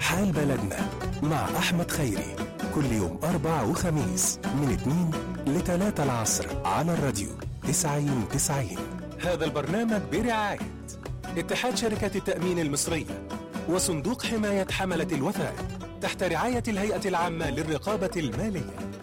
حال بلدنا مع أحمد خيري، كل يوم أربع وخميس من 2 ل 3 العصر على الراديو 90-90. هذا البرنامج برعاية اتحاد شركات التأمين المصرية وصندوق حماية حملة الوثائق تحت رعاية الهيئة العامة للرقابة المالية.